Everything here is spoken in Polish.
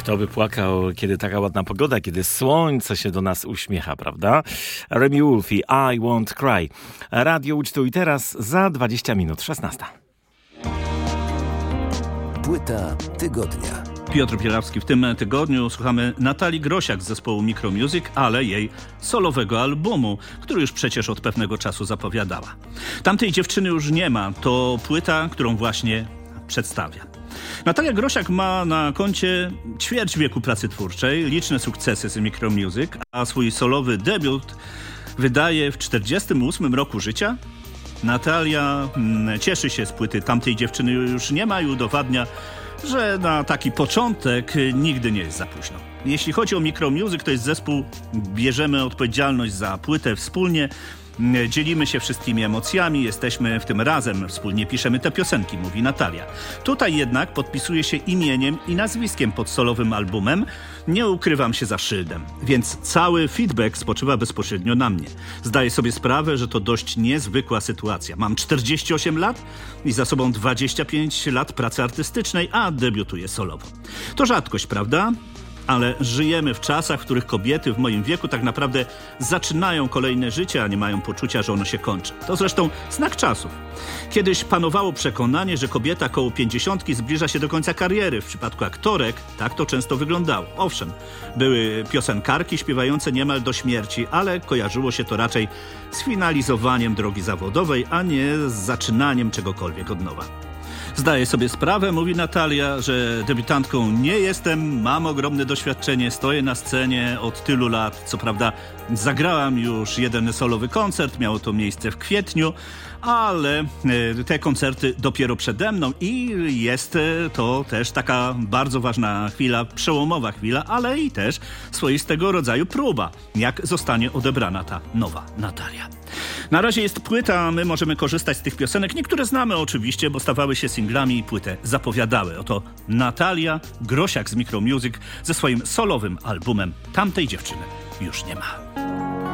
Kto by płakał, kiedy taka ładna pogoda, kiedy słońce się do nas uśmiecha, prawda? Remi Wolf i I Won't Cry. Radio Łódź tu i teraz za 20 minut, 16. Płyta tygodnia. Piotr Pielawski. W tym tygodniu słuchamy Natalii Grosiak z zespołu Micromusic, ale jej solowego albumu, który już przecież od pewnego czasu zapowiadała. Tamtej dziewczyny już nie ma. To płyta, którą właśnie przedstawia. Natalia Grosiak ma na koncie ćwierć wieku pracy twórczej, liczne sukcesy z Micromusic, a swój solowy debiut wydaje w 48 roku życia. Natalia cieszy się z płyty Tamtej dziewczyny już nie ma i udowadnia, że na taki początek nigdy nie jest za późno. Jeśli chodzi o Micromusic, to jest zespół, bierzemy odpowiedzialność za płytę wspólnie, dzielimy się wszystkimi emocjami, jesteśmy w tym razem, wspólnie piszemy te piosenki, mówi Natalia. Tutaj jednak podpisuje się imieniem i nazwiskiem pod solowym albumem, nie ukrywam się za szyldem, więc cały feedback spoczywa bezpośrednio na mnie. Zdaję sobie sprawę, że to dość niezwykła sytuacja. Mam 48 lat i za sobą 25 lat pracy artystycznej, a debiutuję solowo. To rzadkość, prawda? Ale żyjemy w czasach, w których kobiety w moim wieku tak naprawdę zaczynają kolejne życie, a nie mają poczucia, że ono się kończy. To zresztą znak czasów. Kiedyś panowało przekonanie, że kobieta koło 50 zbliża się do końca kariery. W przypadku aktorek tak to często wyglądało. Owszem, były piosenkarki śpiewające niemal do śmierci, ale kojarzyło się to raczej z finalizowaniem drogi zawodowej, a nie z zaczynaniem czegokolwiek od nowa. Zdaję sobie sprawę, mówi Natalia, że debiutantką nie jestem, mam ogromne doświadczenie, stoję na scenie od tylu lat. Co prawda zagrałam już jeden solowy koncert, miało to miejsce w kwietniu, ale te koncerty dopiero przede mną i jest to też taka bardzo ważna chwila, przełomowa chwila, ale i też swoistego rodzaju próba, jak zostanie odebrana ta nowa Natalia. Na razie jest płyta, a my możemy korzystać z tych piosenek. Niektóre znamy oczywiście, bo stawały się singlami i płytę zapowiadały. Oto Natalia Grosiak z Micromusic ze swoim solowym albumem Tamtej dziewczyny już nie ma.